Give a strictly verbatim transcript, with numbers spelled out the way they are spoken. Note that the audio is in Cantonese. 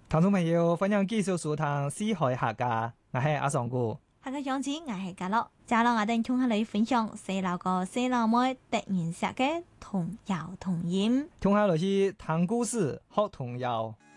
聽眾朋友，歡迎繼續收聽《四海客家》，我係阿尚哥。 下個樣子我係家樂，接落我哋同下你分享細路哥細路妹突然寫嘅童謠童演， 聽下落去聽故事學童謠。